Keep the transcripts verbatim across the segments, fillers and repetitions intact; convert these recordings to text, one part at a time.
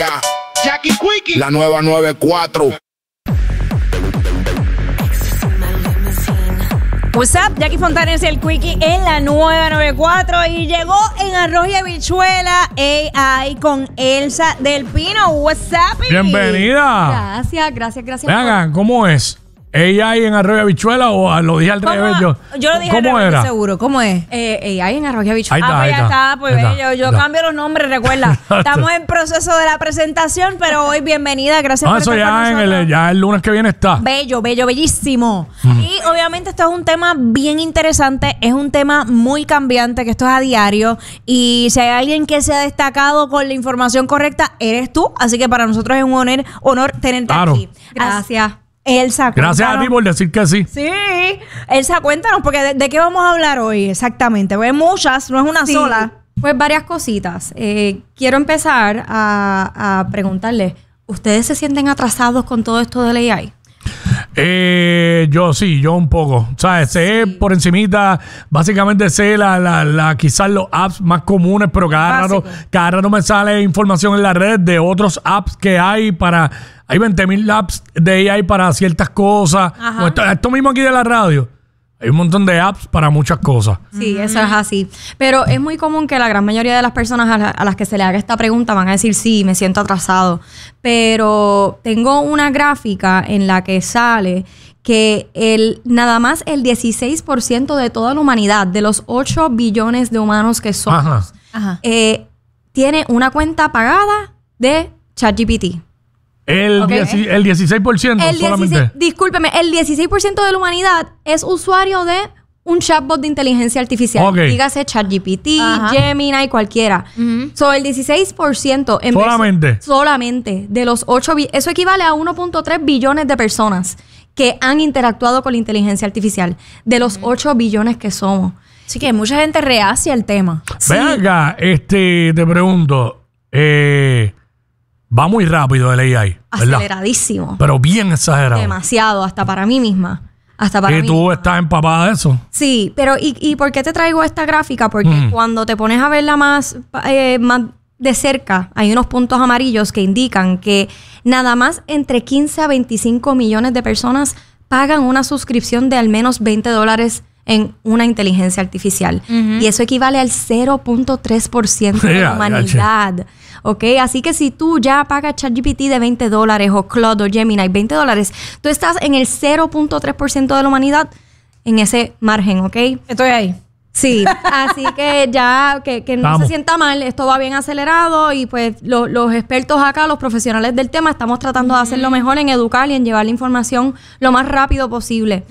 Ya, Jackie Quickie, la nueva noventa y cuatro. What's up, Jackie Fontanes y el Quickie en la nueva noventa y cuatro y llegó en Arroz y Habichuela A I con Elsa del Pino. What's up, baby? Bienvenida. Gracias, gracias, gracias. Vean, ¿cómo es? ¿A I en Arroz y Habichuela o lo dije al revés? Yo, yo lo dije ¿Cómo al revés, era? seguro. ¿Cómo es? Eh, A I en Arroz y Habichuela. Ahí está, ah, pues ahí ya está. está, pues Ahí está, bello. Yo, yo ahí está. cambio los nombres, recuerda. Estamos en proceso de la presentación, pero hoy bienvenida, gracias No, por eso estar con ya, en nosotros. el, ya el lunes que viene está. Bello, bello, bellísimo. Y obviamente esto es un tema bien interesante, es un tema muy cambiante, que esto es a diario. Y si hay alguien que se ha destacado con la información correcta, eres tú. Así que para nosotros es un honor, honor tenerte Claro. aquí. Gracias. Elsa, Gracias a cuéntanos. ti por decir que sí. Sí, Elsa, cuéntanos, porque de, de qué vamos a hablar hoy exactamente. Porque hay muchas, no es una Sí, sola. Pues varias cositas. Eh, quiero empezar a, a preguntarles, ¿ustedes se sienten atrasados con todo esto del A I? Eh, yo sí, yo un poco. ¿Sabes? Sé por encimita, básicamente sé la, la, la, quizás los apps más comunes, pero cada Básico. rato, cada rato me sale información en la red de otros apps que hay para... Hay veinte mil apps de A I para ciertas cosas. Ajá. O esto, esto mismo aquí de la radio. Hay un montón de apps para muchas cosas. Sí, eso es así. Pero es muy común que la gran mayoría de las personas a, la- a las que se le haga esta pregunta van a decir, sí, me siento atrasado. Pero tengo una gráfica en la que sale que el, nada más el dieciséis por ciento de toda la humanidad, de los ocho billones de humanos que somos, Ajá. Ajá. eh, tiene una cuenta pagada de ChatGPT. El, Ok. dieci- el dieciséis por ciento El solamente. dieciséis, discúlpeme, el dieciséis por ciento de la humanidad es usuario de un chatbot de inteligencia artificial. Ok. Dígase ChatGPT, Ajá. Gemini, cualquiera. Ujú. So, el dieciséis por ciento en vez- Solamente. solamente de los ocho bi- eso equivale a uno punto tres billones de personas que han interactuado con la inteligencia artificial. De los ocho billones que somos. Así que hay mucha gente reacia al tema. Ven acá, este, te pregunto. Eh, va muy rápido el A I, ¿verdad? Aceleradísimo. Pero bien exagerado. Demasiado, hasta para mí misma. Hasta para ¿Y mí tú misma. estás empapada de eso? Sí, pero ¿y, y por qué te traigo esta gráfica? Porque Mm. cuando te pones a verla más, eh, más de cerca, hay unos puntos amarillos que indican que nada más entre quince a veinticinco millones de personas pagan una suscripción de al menos veinte dólares en una inteligencia artificial. Y eso equivale al cero punto tres por ciento de Ya, la ya, humanidad. ¿Ok? Así que si tú ya pagas ChatGPT de veinte dólares o Claude o Gemini veinte dólares, tú estás en el cero punto tres por ciento de la humanidad en ese margen, ¿ok? Estoy ahí. Sí, así que ya que, que no Vamos. se sienta mal, esto va bien acelerado y pues lo- los expertos acá, los profesionales del tema, estamos tratando de hacerlo mejor en educar y en llevar la información lo más rápido posible.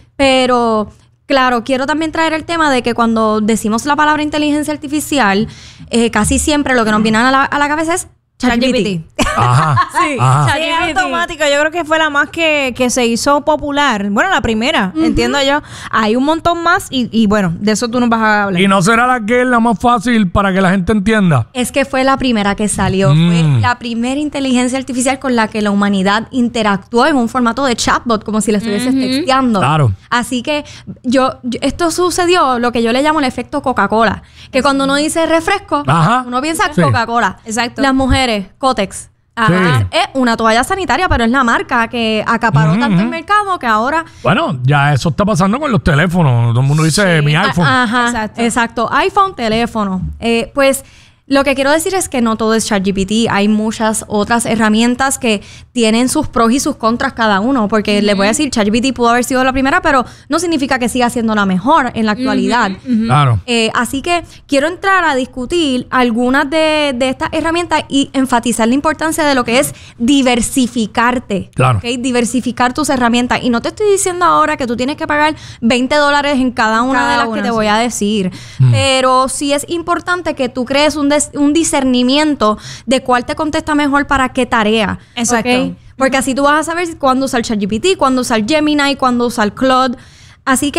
Pero claro, quiero también traer el tema de que cuando decimos la palabra inteligencia artificial, eh, casi siempre lo que nos viene a la, a la cabeza es ChatGPT. Ajá. Sí. Ajá. Sí, es automático. Yo creo que fue la más que, que se hizo popular. Bueno, la primera, entiendo yo. Hay un montón más y, y bueno, de eso tú nos vas a hablar. ¿Y no será la que es la más fácil para que la gente entienda? Es que fue la primera que salió. Mm. Fue la primera inteligencia artificial con la que la humanidad interactuó en un formato de chatbot, como si le estuvieses texteando. Claro. Así que yo, yo- esto sucedió, lo que yo le llamo el efecto Coca-Cola. Que cuando uno dice refresco, Ajá. uno piensa Sí. Coca-Cola. Exacto. Las mujeres, Kotex. Ajá. Sí. Es una toalla sanitaria, pero es la marca que acaparó Ujú, tanto el ujú. mercado que ahora Bueno, ya eso está pasando con los teléfonos. Todo el mundo dice mi iPhone. A- Ajá, Exacto. exacto. iPhone, teléfono. Eh, pues lo que quiero decir es que no todo es ChatGPT. Hay muchas otras herramientas que tienen sus pros y sus contras cada uno. Porque les voy a decir, ChatGPT pudo haber sido la primera, pero no significa que siga siendo la mejor en la actualidad. Claro. Eh, así que quiero entrar a discutir algunas de, de estas herramientas y enfatizar la importancia de lo que es diversificarte. Claro. ¿Ok? Diversificar tus herramientas. Y no te estoy diciendo ahora que tú tienes que pagar veinte dólares en cada una Cada de las una, que te sí. voy a decir. Pero sí es importante que tú crees un, des- un discernimiento de cuál te contesta mejor para qué tarea. Exacto. ¿Ok? Porque así tú vas a saber cuándo usar ChatGPT, cuándo usar Gemini, cuándo usar Claude. Así que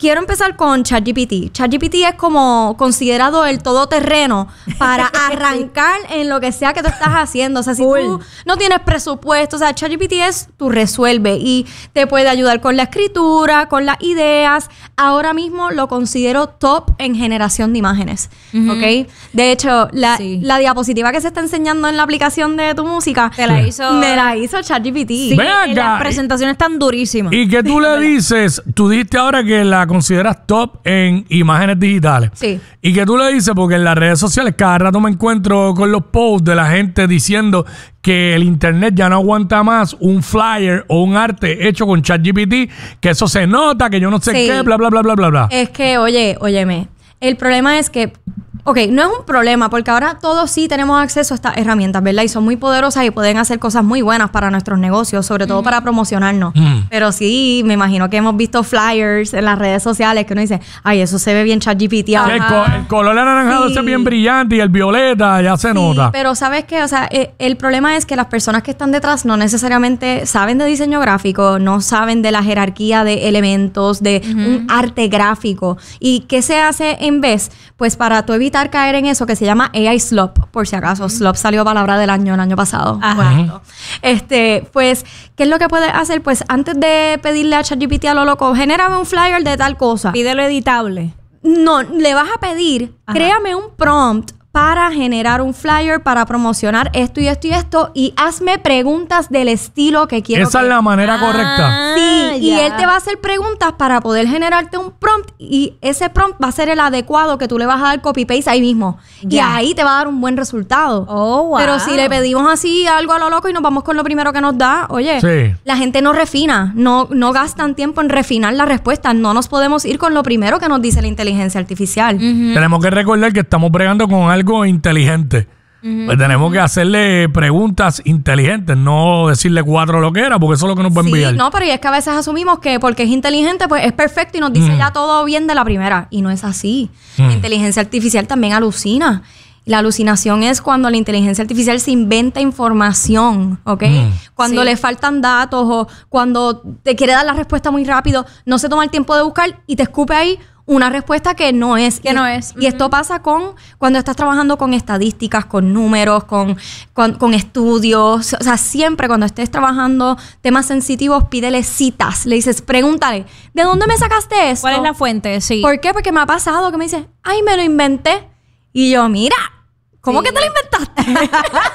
quiero empezar con ChatGPT. ChatGPT es como considerado el todoterreno para arrancar en lo que sea que tú estás haciendo. O sea, si Full. tú no tienes presupuesto, o sea, ChatGPT es tu resuelve y te puede ayudar con la escritura, con las ideas. Ahora mismo lo considero top en generación de imágenes, Ujú. ¿ok? De hecho, la, Sí. la diapositiva que se está enseñando en la aplicación de tu música, Te la hizo. me la hizo ChatGPT. Sí, Ven acá. las presentaciones están durísimas. ¿Y qué tú le dices? Tú dijiste ahora que la consideras top en imágenes digitales. Sí. ¿Y qué tú le dices? Porque en las redes sociales cada rato me encuentro con los posts de la gente diciendo que el internet ya no aguanta más un flyer o un arte hecho con ChatGPT, que eso se nota, que yo no sé Sí. qué, bla, bla, bla, bla, bla, bla. Es que, oye, óyeme, el problema es que, ok, no es un problema porque ahora todos sí tenemos acceso a estas herramientas, ¿verdad? Y son muy poderosas y pueden hacer cosas muy buenas para nuestros negocios, sobre todo para promocionarnos. Mm. Pero sí, me imagino que hemos visto flyers en las redes sociales que uno dice, ay, eso se ve bien ChatGPT. Que el, co- el color anaranjado Sí. ese es bien brillante y el violeta ya se Sí, nota. pero ¿sabes qué? O sea, eh, el problema es que las personas que están detrás no necesariamente saben de diseño gráfico, no saben de la jerarquía de elementos, de un arte gráfico. ¿Y qué se hace en vez? Pues para tú evitar caer en eso que se llama A I slop, por si acaso. Slop salió palabra del año el año pasado. Ajá. Correcto. Este, pues, ¿qué es lo que puedes hacer? Pues antes de pedirle a ChatGPT a lo loco, genérame un flyer de tal cosa. Pídelo editable. No, le vas a pedir, Ajá. créame un prompt para generar un flyer para promocionar esto y esto y esto y hazme preguntas del estilo que quiero. Esa que- es la manera Ah, correcta. Sí, y ya. él te va a hacer preguntas para poder generarte un prompt y ese prompt va a ser el adecuado que tú le vas a dar copy-paste ahí mismo. Y Ya. ahí te va a dar un buen resultado. Oh, wow. Pero si le pedimos así algo a lo loco y nos vamos con lo primero que nos da, oye, Sí. la gente no refina, no, no gastan tiempo en refinar la respuesta. No nos podemos ir con lo primero que nos dice la inteligencia artificial. Tenemos que recordar que estamos bregando con algo inteligente. Pues tenemos que hacerle preguntas inteligentes, no decirle cuatro lo que era, porque eso es lo que nos va a enviar. Sí, no, pero y es que a veces asumimos que porque es inteligente, pues es perfecto y nos dice ya todo bien de la primera. Y no es así. La inteligencia artificial también alucina. La alucinación es cuando la inteligencia artificial se inventa información, ¿ok? Cuando Sí. le faltan datos o cuando te quiere dar la respuesta muy rápido, no se toma el tiempo de buscar y te escupe ahí una respuesta que no es. Que Y- no es. Y esto pasa con cuando estás trabajando con estadísticas, con números, con, con, con estudios. O sea, siempre cuando estés trabajando temas sensitivos, pídele citas. Le dices, pregúntale, ¿de dónde me sacaste esto? ¿Cuál es la fuente? Sí. ¿Por qué? Porque me ha pasado que me dice, ay, me lo inventé. Y yo, mira, ¿cómo Sí. que te lo inventaste?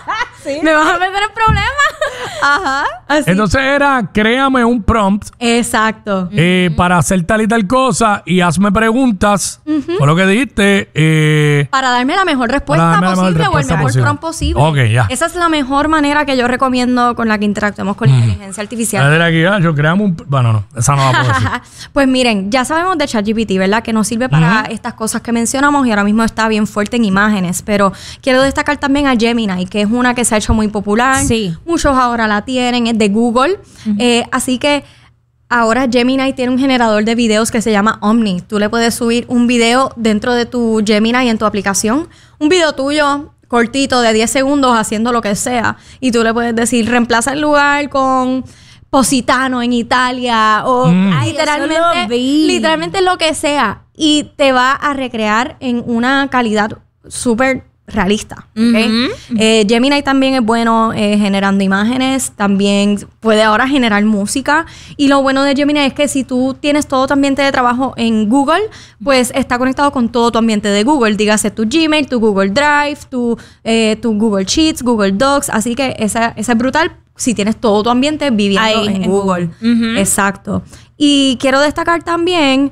¿Me vas a meter en problemas? Ajá. Así. Entonces era, créame un prompt Exacto. eh, para hacer tal y tal cosa y hazme preguntas, por lo que dijiste. Eh, Para darme la mejor respuesta Para darme la mejor posible o el respuesta mejor posible. prompt posible. Ok, ya. Esa es la mejor manera que yo recomiendo con la que interactuemos con la inteligencia artificial. a ver aquí, ah, yo creamos un... Bueno, no, esa no la puedo decir. Pues miren, ya sabemos de ChatGPT, ¿verdad? Que nos sirve para estas cosas que mencionamos y ahora mismo está bien fuerte en imágenes. Pero quiero destacar también a Gemini, que es una que se ha hecho muy popular. Sí. Muchos ahora la tienen, es de Google. Eh, así que ahora Gemini tiene un generador de videos que se llama Omni. Tú le puedes subir un video dentro de tu Gemini en tu aplicación. Un video tuyo cortito de diez segundos haciendo lo que sea. Y tú le puedes decir, reemplaza el lugar con Positano en Italia o Mm. Ay, eso literalmente, lo vi. literalmente lo que sea. Y te va a recrear en una calidad súper realista. ¿ok? Ujú. Eh, Gemini también es bueno eh, generando imágenes, también puede ahora generar música. Y lo bueno de Gemini es que si tú tienes todo tu ambiente de trabajo en Google, pues está conectado con todo tu ambiente de Google. Dígase tu Gmail, tu Google Drive, tu, eh, tu Google Sheets, Google Docs. Así que esa, esa es brutal si tienes todo tu ambiente viviendo Ahí, en, en Google. Google. Ujú. Exacto. Y quiero destacar también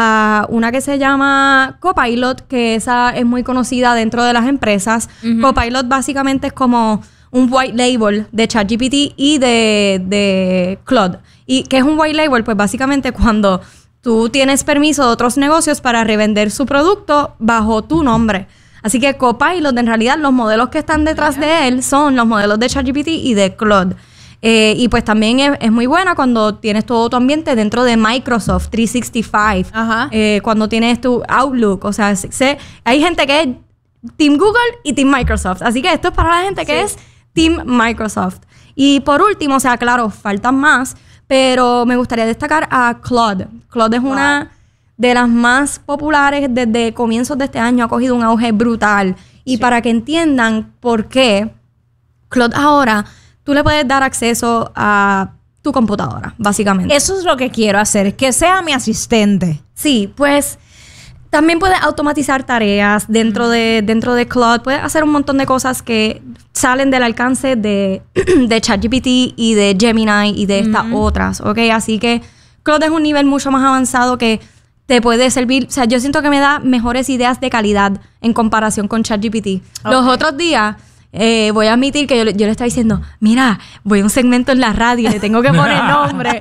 a una que se llama Copilot, que esa es muy conocida dentro de las empresas. Copilot básicamente es como un white label de ChatGPT y de, de Claude. ¿Y qué es un white label? Pues básicamente cuando tú tienes permiso de otros negocios para revender su producto bajo tu nombre. Así que Copilot, en realidad, los modelos que están detrás de él son los modelos de ChatGPT y de Claude. Eh, y pues también es, es muy buena cuando tienes todo tu ambiente dentro de Microsoft trescientos sesenta y cinco. Ajá. Eh, cuando tienes tu Outlook. O sea, sé, hay gente que es Team Google y Team Microsoft. Así que esto es para la gente que es Team Microsoft. Y por último, o sea, claro, faltan más, pero me gustaría destacar a Claude. Claude es una de las más populares desde comienzos de este año, ha cogido un auge brutal. Y sí. para que entiendan por qué, Claude ahora, tú le puedes dar acceso a tu computadora, básicamente. Eso es lo que quiero hacer, que sea mi asistente. Sí, pues también puedes automatizar tareas dentro de, dentro de Claude. Puedes hacer un montón de cosas que salen del alcance de, de ChatGPT y de Gemini y de estas uh-huh. otras, ¿ok? Así que Claude es un nivel mucho más avanzado que te puede servir. O sea, yo siento que me da mejores ideas de calidad en comparación con ChatGPT. Okay. Los otros días... Eh, voy a admitir que yo, yo le estaba diciendo, mira, voy a un segmento en la radio y le tengo que poner nombre.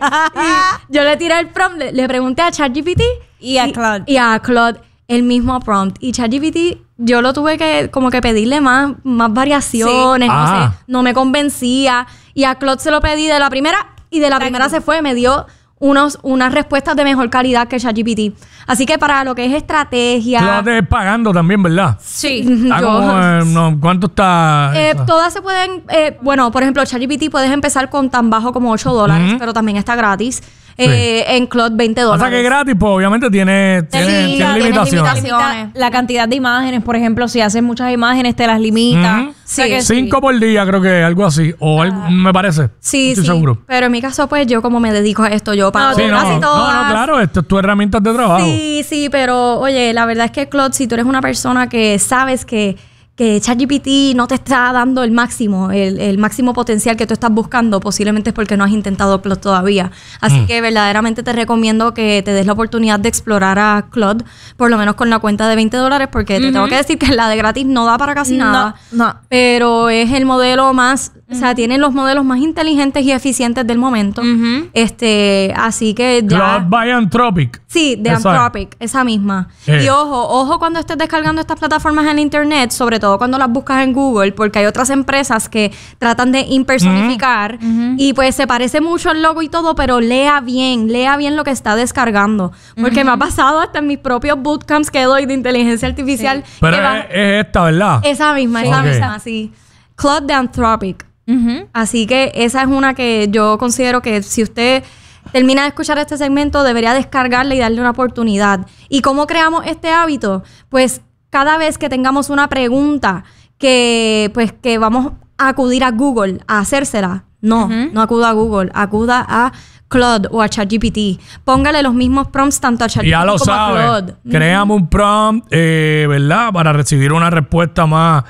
Y yo le tiré el prompt, le, le pregunté a ChatGPT y a Claude. Y a Claude el mismo prompt. Y ChatGPT yo lo tuve que como que pedirle más, más variaciones, sí. no ah. sé, no me convencía. Y a Claude se lo pedí de la primera y de la primera se fue, me dio unos, unas respuestas de mejor calidad que ChatGPT. Así que para lo que es estrategia... Claude es pagando también, ¿verdad? Sí. Está yo, como, eh, no, ¿cuánto está? Eh, todas se pueden... Eh, bueno, por ejemplo, ChatGPT puedes empezar con tan bajo como ocho dólares, uh-huh. pero también está gratis. Eh, sí. En Claude veinte dólares. O sea que gratis, pues obviamente tiene, tiene, sí, tiene limitaciones. Limita la cantidad de imágenes, por ejemplo, si haces muchas imágenes te las limita. Uh-huh. Sí. O sea que Cinco sí. por día, creo que algo así. O algo, Ah. me parece. Sí, no estoy sí. seguro. Pero en mi caso, pues yo como me dedico a esto, yo pago Sí, no, casi no, todas. no, claro, esto es tu herramienta de trabajo. Sí, sí, pero oye, la verdad es que Claude, si tú eres una persona que sabes que, que ChatGPT no te está dando el máximo, el, el máximo potencial que tú estás buscando, posiblemente es porque no has intentado Claude todavía. Así Mm. que verdaderamente te recomiendo que te des la oportunidad de explorar a Claude, por lo menos con la cuenta de veinte dólares, porque uh-huh. te tengo que decir que la de gratis no da para casi nada. No, no. Pero es el modelo más, uh-huh. o sea, tiene los modelos más inteligentes y eficientes del momento. Uh-huh. Este, así que ya... Claude by Anthropic. Sí, de Esa Anthropic, esa misma. Eh. Y ojo, ojo cuando estés descargando estas plataformas en internet, sobre todo cuando las buscas en Google, porque hay otras empresas que tratan de impersonificar uh-huh. y pues se parece mucho el logo y todo, pero lea bien, lea bien lo que está descargando. Porque uh-huh. me ha pasado hasta en mis propios bootcamps que doy de inteligencia artificial. Sí. Pero que es, va, es esta, ¿verdad? esa misma, esa Okay. misma, sí. Claude de Anthropic. Uh-huh. Así que esa es una que yo considero que si usted termina de escuchar este segmento, debería descargarla y darle una oportunidad. ¿Y cómo creamos este hábito? Pues cada vez que tengamos una pregunta que, pues, que vamos a acudir a Google a hacérsela, no, uh-huh. no acuda a Google, acuda a Claude o a ChatGPT. Póngale los mismos prompts tanto a ChatGPT ya lo como sabe. a Claude. Creamos un prompt, eh, ¿verdad? Para recibir una respuesta más...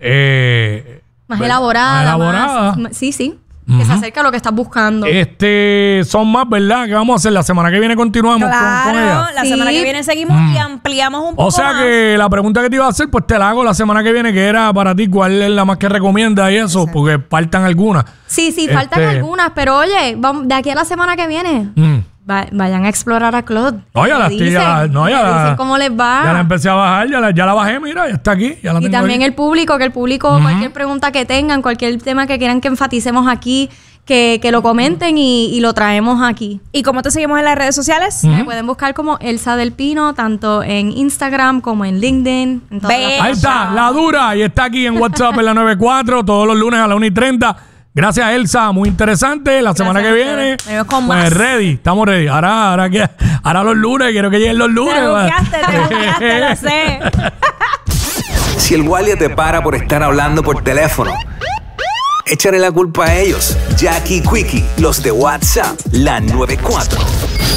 Eh, Más ¿verdad? elaborada. Más elaborada. Más, sí, sí. Uh-huh. Que se acerca a lo que estás buscando. Este, son más, ¿verdad? ¿Qué vamos a hacer? La semana que viene continuamos Claro, con, con ella. la Sí. semana que viene seguimos Mm. y ampliamos un poco O sea más. que la pregunta que te iba a hacer, pues te la hago la semana que viene, que era para ti, ¿cuál es la más que recomiendas y eso? Exacto. Porque faltan algunas. Sí, sí, Este- faltan algunas, pero oye, vamos, de aquí a la semana que viene, Mm. va- vayan a explorar a Claude. No, ya Me la dicen, estoy- ya- no, ya me la- dicen cómo les va. Ya la empecé a bajar, ya la, ya la bajé, mira, ya está aquí. Ya la Y tengo también ahí. el público, que el público, cualquier pregunta que tengan, cualquier tema que quieran que enfaticemos aquí, que, que lo comenten y, y lo traemos aquí. ¿Y cómo te seguimos en las redes sociales? Me pueden buscar como Elsa del Pino, tanto en Instagram como en LinkedIn. En todas Ve- las Ahí está, la dura. Y está aquí en WhatsApp en la noventa y cuatro, todos los lunes a la una y treinta. Gracias, Elsa. Muy interesante. La semana que a viene. ustedes. Venimos con pues más. ready. Estamos ready. Ahora, ahora, que, ahora los lunes. Quiero que lleguen los lunes. Te buqueaste, te buqueaste, lo sé. Si el guardia te para por estar hablando por teléfono, échale la culpa a ellos. Jackie Quickie, los de WhatsApp, la noventa y cuatro.